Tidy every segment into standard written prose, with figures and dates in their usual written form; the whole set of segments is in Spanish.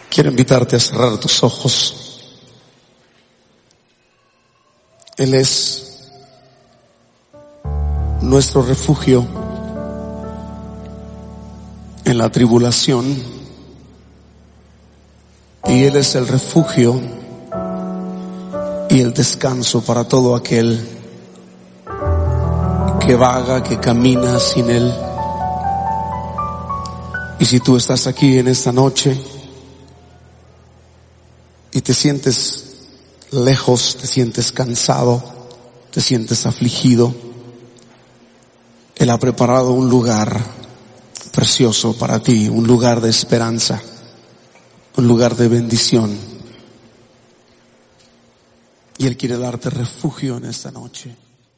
Quiero invitarte a cerrar tus ojos. Él es nuestro refugio en la tribulación y Él es el refugio y el descanso para todo aquel que vaga, que camina sin Él. Y si tú estás aquí en esta noche y te sientes lejos, te sientes cansado, te sientes afligido, Él ha preparado un lugar precioso para ti, un lugar de esperanza, un lugar de bendición. Y Él quiere darte refugio en esta noche.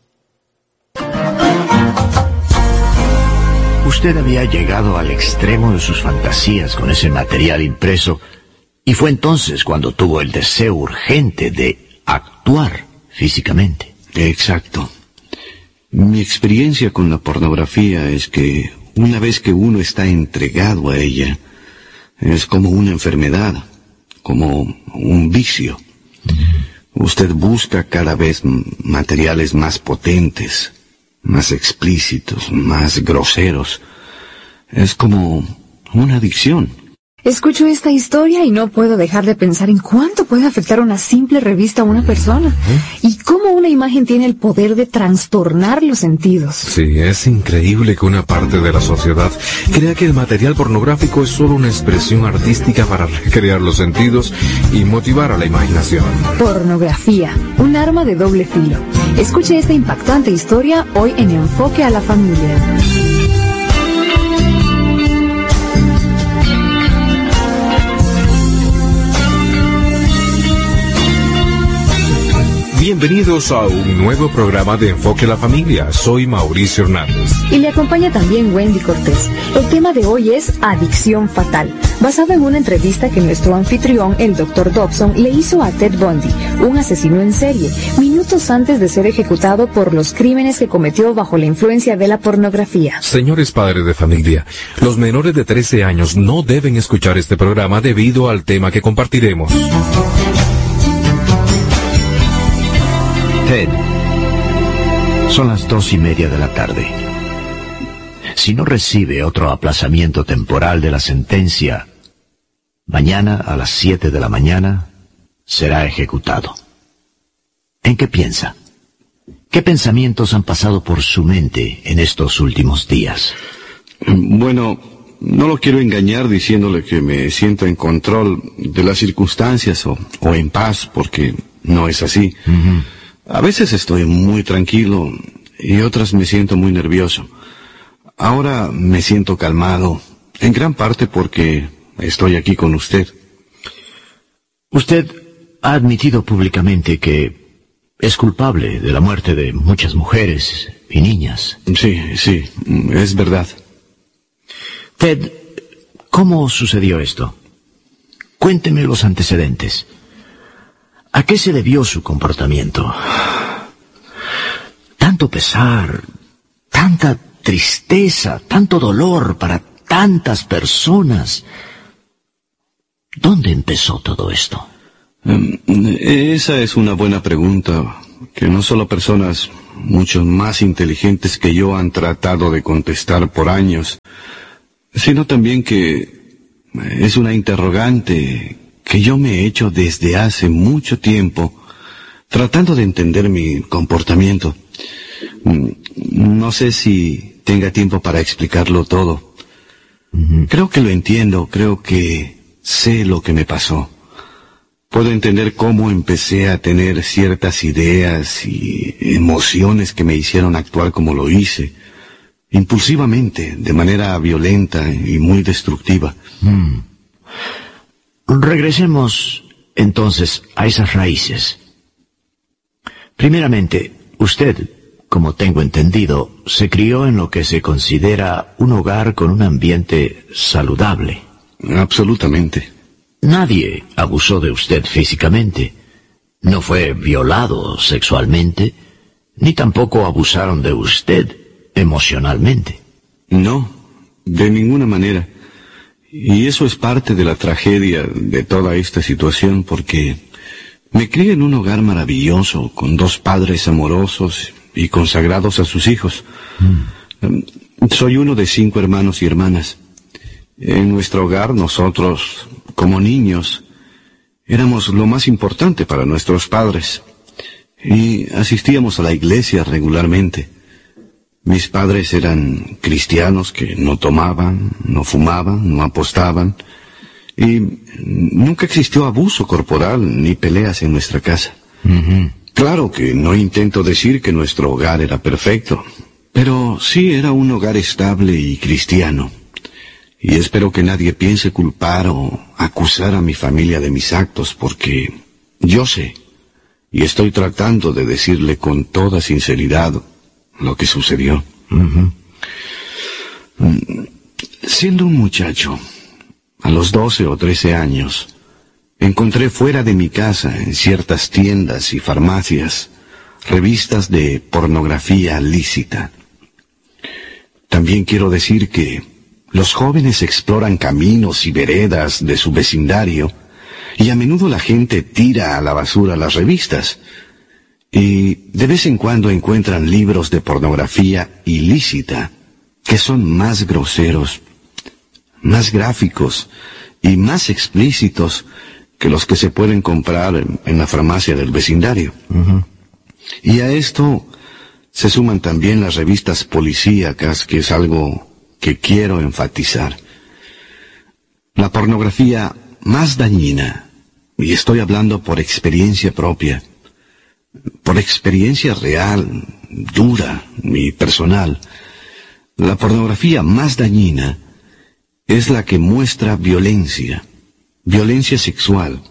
Usted había llegado al extremo de sus fantasías con ese material impreso, y fue entonces cuando tuvo el deseo urgente de actuar físicamente. Exacto. Mi experiencia con la pornografía es que una vez que uno está entregado a ella, es como una enfermedad, como un vicio. Usted busca cada vez materiales más potentes, más explícitos, más groseros. Es como una adicción. Escucho esta historia y no puedo dejar de pensar en cuánto puede afectar una simple revista a una persona y cómo una imagen tiene el poder de trastornar los sentidos. Sí, es increíble que una parte de la sociedad crea que el material pornográfico es solo una expresión artística para recrear los sentidos y motivar a la imaginación. Pornografía, un arma de doble filo. Escuche esta impactante historia hoy en Enfoque a la Familia. Bienvenidos a un nuevo programa de Enfoque a la Familia. Soy Mauricio Hernández. Y le acompaña también Wendy Cortés. El tema de hoy es adicción fatal, basado en una entrevista que nuestro anfitrión, el Dr. Dobson, le hizo a Ted Bundy, un asesino en serie, minutos antes de ser ejecutado por los crímenes que cometió bajo la influencia de la pornografía. Señores padres de familia, los menores de 13 años no deben escuchar este programa debido al tema que compartiremos. Ted, son las 2:30 de la tarde. Si no recibe otro aplazamiento temporal de la sentencia, mañana a las 7 de la mañana será ejecutado. ¿En qué piensa? ¿Qué pensamientos han pasado por su mente en estos últimos días? Bueno, no lo quiero engañar diciéndole que me siento en control de las circunstancias o en paz, porque no es así. A veces estoy muy tranquilo y otras me siento muy nervioso. Ahora me siento calmado, en gran parte porque estoy aquí con usted. Usted ha admitido públicamente que es culpable de la muerte de muchas mujeres y niñas. Sí, es verdad. Ted, ¿cómo sucedió esto? Cuénteme los antecedentes. ¿A qué se debió su comportamiento? Tanto pesar, tanta tristeza, tanto dolor para tantas personas. ¿Dónde empezó todo esto? Esa es una buena pregunta, que no solo personas mucho más inteligentes que yo han tratado de contestar por años, sino también que es una interrogante que yo me he hecho desde hace mucho tiempo, tratando de entender mi comportamiento. No sé si tenga tiempo para explicarlo todo. Creo que lo entiendo, creo que sé lo que me pasó. Puedo entender cómo empecé a tener ciertas ideas y emociones que me hicieron actuar como lo hice, impulsivamente, de manera violenta y muy destructiva. Regresemos entonces a esas raíces. Primeramente, usted, como tengo entendido, se crió en lo que se considera un hogar con un ambiente saludable. Absolutamente. Nadie abusó de usted físicamente, no fue violado sexualmente, ni tampoco abusaron de usted emocionalmente. No, de ninguna manera. Y eso es parte de la tragedia de toda esta situación, porque me crié en un hogar maravilloso, con 2 padres amorosos y consagrados a sus hijos. Soy uno de 5 hermanos y hermanas. En nuestro hogar, nosotros, como niños, éramos lo más importante para nuestros padres. Y asistíamos a la iglesia regularmente. Mis padres eran cristianos que no tomaban, no fumaban, no apostaban. Y nunca existió abuso corporal ni peleas en nuestra casa. Claro que no intento decir que nuestro hogar era perfecto, pero sí era un hogar estable y cristiano. Y espero que nadie piense culpar o acusar a mi familia de mis actos, porque yo sé, y estoy tratando de decirle con toda sinceridad lo que sucedió. Siendo un muchacho, a los 12 o 13 años, encontré fuera de mi casa, en ciertas tiendas y farmacias, revistas de pornografía lícita. También quiero decir que los jóvenes exploran caminos y veredas de su vecindario, y a menudo la gente tira a la basura las revistas, y de vez en cuando encuentran libros de pornografía ilícita, que son más groseros, más gráficos y más explícitos que los que se pueden comprar en la farmacia del vecindario. Y a esto se suman también las revistas policíacas, que es algo que quiero enfatizar. La pornografía más dañina, y estoy hablando por experiencia propia, por experiencia real, dura y personal, la pornografía más dañina es la que muestra violencia sexual.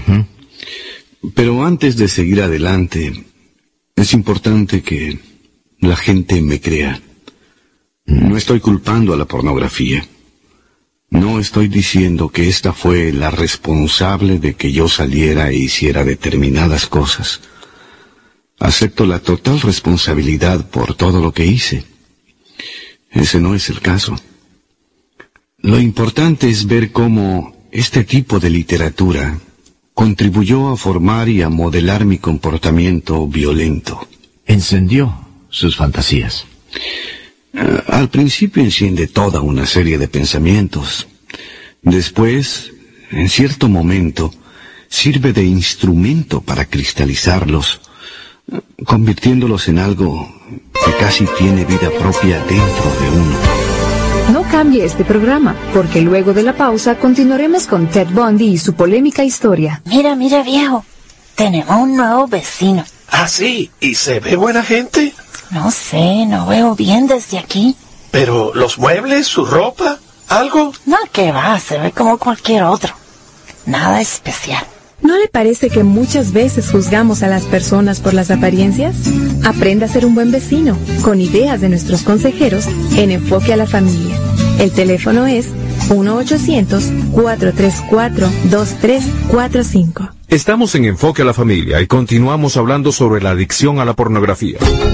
Pero antes de seguir adelante, es importante que la gente me crea. No estoy culpando a la pornografía. No estoy diciendo que esta fue la responsable de que yo saliera e hiciera determinadas cosas. Acepto la total responsabilidad por todo lo que hice. Ese no es el caso. Lo importante es ver cómo este tipo de literatura contribuyó a formar y a modelar mi comportamiento violento. Encendió sus fantasías. Al principio enciende toda una serie de pensamientos. Después, en cierto momento, sirve de instrumento para cristalizarlos, convirtiéndolos en algo que casi tiene vida propia dentro de uno. No cambie este programa, porque luego de la pausa continuaremos con Ted Bundy y su polémica historia. Mira, viejo, tenemos un nuevo vecino. ¿Ah, sí? ¿Y se ve buena gente? No sé, no veo bien desde aquí. ¿Pero los muebles, su ropa, algo? No, que va, se ve como cualquier otro. Nada especial. ¿No le parece que muchas veces juzgamos a las personas por las apariencias? Aprenda a ser un buen vecino, con ideas de nuestros consejeros en Enfoque a la Familia. El teléfono es 1-800-434-2345. Estamos en Enfoque a la Familia y continuamos hablando sobre la adicción a la pornografía.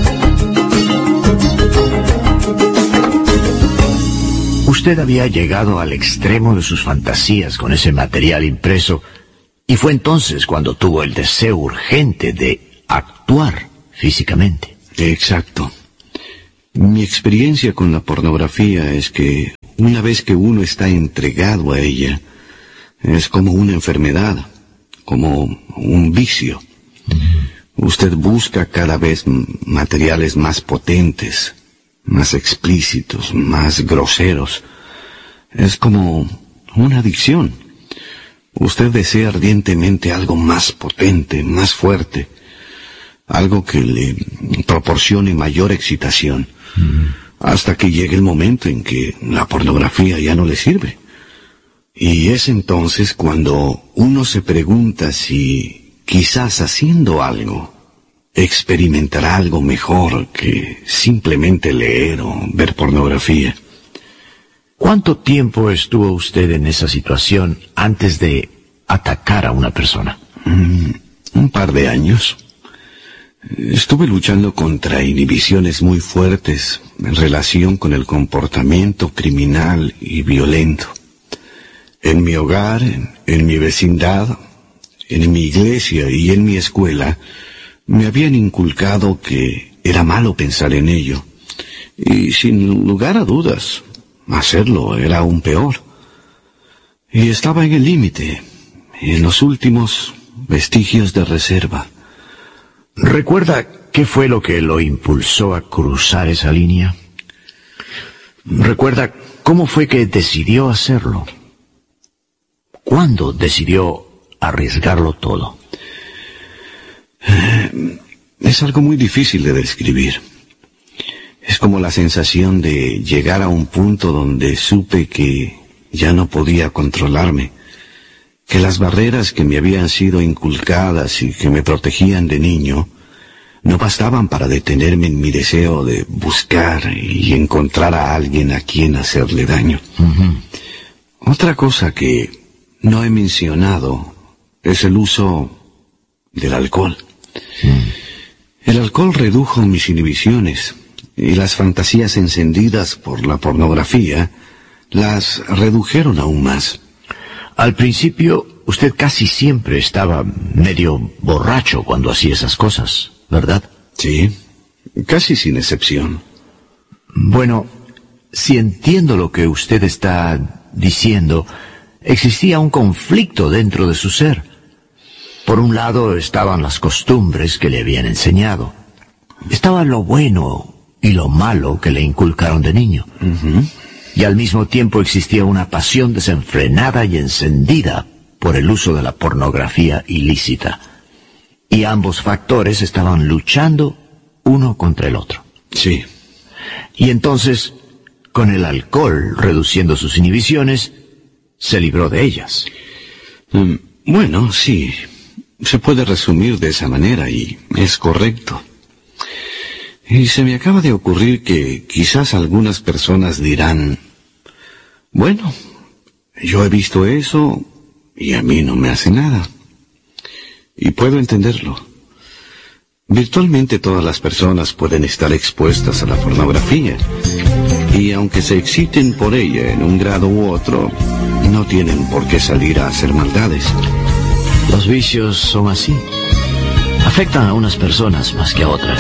Usted había llegado al extremo de sus fantasías con ese material impreso, y fue entonces cuando tuvo el deseo urgente de actuar físicamente. Exacto. Mi experiencia con la pornografía es que una vez que uno está entregado a ella, es como una enfermedad, como un vicio. Usted busca cada vez materiales más potentes, más explícitos, más groseros. Es como una adicción. Usted desea ardientemente algo más potente, más fuerte, algo que le proporcione mayor excitación, hasta que llegue el momento en que la pornografía ya no le sirve. Y es entonces cuando uno se pregunta si quizás haciendo algo experimentará algo mejor que simplemente leer o ver pornografía. ¿Cuánto tiempo estuvo usted en esa situación antes de atacar a una persona? Un par de años. Estuve luchando contra inhibiciones muy fuertes en relación con el comportamiento criminal y violento. En mi hogar, en mi vecindad, en mi iglesia y en mi escuela, me habían inculcado que era malo pensar en ello. Y sin lugar a dudas, hacerlo era aún peor. Y estaba en el límite, en los últimos vestigios de reserva. ¿Recuerda qué fue lo que lo impulsó a cruzar esa línea? ¿Recuerda cómo fue que decidió hacerlo? ¿Cuándo decidió arriesgarlo todo? Es algo muy difícil de describir. Es como la sensación de llegar a un punto donde supe que ya no podía controlarme, que las barreras que me habían sido inculcadas y que me protegían de niño no bastaban para detenerme en mi deseo de buscar y encontrar a alguien a quien hacerle daño. Otra cosa que no he mencionado es el uso del alcohol. El alcohol redujo mis inhibiciones y las fantasías encendidas por la pornografía las redujeron aún más. Al principio, usted casi siempre estaba medio borracho cuando hacía esas cosas, ¿verdad? Sí, casi sin excepción. Bueno, si entiendo lo que usted está diciendo, existía un conflicto dentro de su ser. Por un lado estaban las costumbres que le habían enseñado. Estaba lo bueno y lo malo que le inculcaron de niño. Y al mismo tiempo existía una pasión desenfrenada y encendida por el uso de la pornografía ilícita. Y ambos factores estaban luchando uno contra el otro. Sí. Y entonces, con el alcohol reduciendo sus inhibiciones, se libró de ellas. Bueno, sí. Se puede resumir de esa manera y es correcto. Y se me acaba de ocurrir que quizás algunas personas dirán, bueno, yo he visto eso y a mí no me hace nada. Y puedo entenderlo. Virtualmente todas las personas pueden estar expuestas a la pornografía. Y aunque se exciten por ella en un grado u otro, no tienen por qué salir a hacer maldades. Los vicios son así. Afectan a unas personas más que a otras.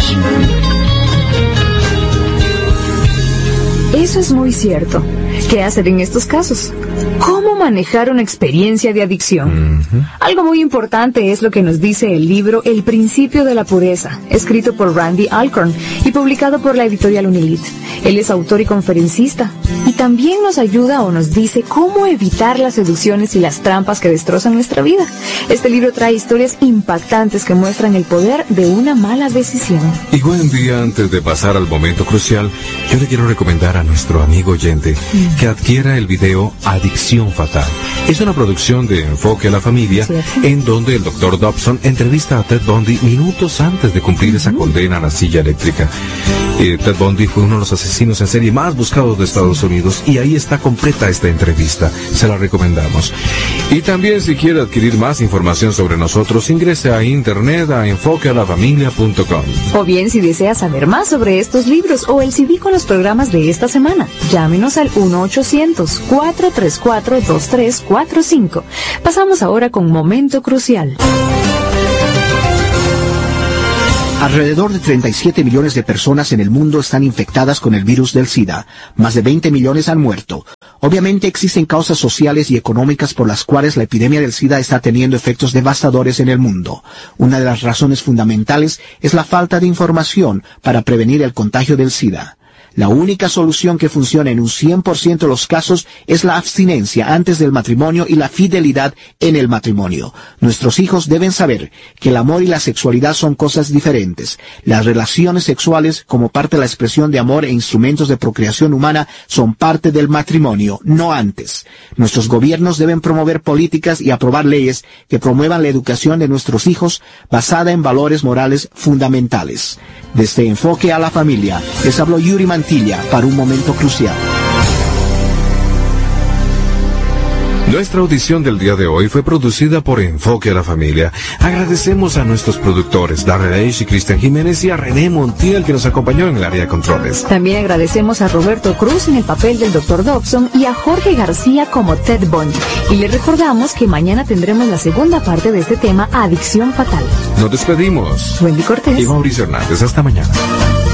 Eso es muy cierto. ¿Qué hacer en estos casos? ¿Cómo manejar una experiencia de adicción? Algo muy importante es lo que nos dice el libro El principio de la pureza, escrito por Randy Alcorn y publicado por la editorial Unilit. Él es autor y conferencista, y también nos ayuda o nos dice cómo evitar las seducciones y las trampas que destrozan nuestra vida. Este libro trae historias impactantes que muestran el poder de una mala decisión. Y buen día, antes de pasar al momento crucial, yo le quiero recomendar a nuestro amigo oyente que adquiera el video Adicción Fatal. Es una producción de Enfoque a la Familia, en donde el Dr. Dobson entrevista a Ted Bundy minutos antes de cumplir esa condena a la silla eléctrica. Ted Bundy fue uno de los asesinos en serie más buscados de Estados Unidos, y ahí está completa esta entrevista. Se la recomendamos. Y también, si quiere adquirir más información sobre nosotros, ingrese a internet a enfoquealafamilia.com. O bien, si desea saber más sobre estos libros o el CD con los programas de esta semana, llámenos al 1-800-434-2345. Pasamos ahora con Momento Crucial. Alrededor de 37 millones de personas en el mundo están infectadas con el virus del SIDA. Más de 20 millones han muerto. Obviamente existen causas sociales y económicas por las cuales la epidemia del SIDA está teniendo efectos devastadores en el mundo. Una de las razones fundamentales es la falta de información para prevenir el contagio del SIDA. La única solución que funciona en un 100% de los casos es la abstinencia antes del matrimonio y la fidelidad en el matrimonio. Nuestros hijos deben saber que el amor y la sexualidad son cosas diferentes. Las relaciones sexuales, como parte de la expresión de amor e instrumentos de procreación humana, son parte del matrimonio, no antes. Nuestros gobiernos deben promover políticas y aprobar leyes que promuevan la educación de nuestros hijos basada en valores morales fundamentales. Desde Enfoque a la Familia, les habló Yuri Mantilla para un momento crucial. Nuestra audición del día de hoy fue producida por Enfoque a la Familia. Agradecemos a nuestros productores, Darrell H. y Cristian Jiménez, y a René Montiel, que nos acompañó en el área de controles. También agradecemos a Roberto Cruz en el papel del Dr. Dobson y a Jorge García como Ted Bundy. Y le recordamos que mañana tendremos la segunda parte de este tema, Adicción Fatal. Nos despedimos. Wendy Cortés y Mauricio Hernández. Hasta mañana.